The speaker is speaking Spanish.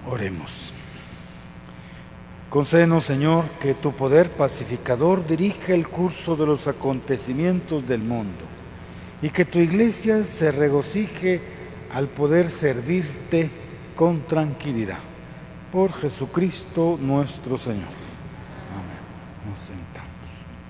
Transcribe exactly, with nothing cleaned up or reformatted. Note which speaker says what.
Speaker 1: Oremos. Concédenos, Señor, que tu poder pacificador dirija el curso de los acontecimientos del mundo y que tu Iglesia se regocije al poder servirte con tranquilidad. Por Jesucristo nuestro Señor. Amén. Nos sentamos.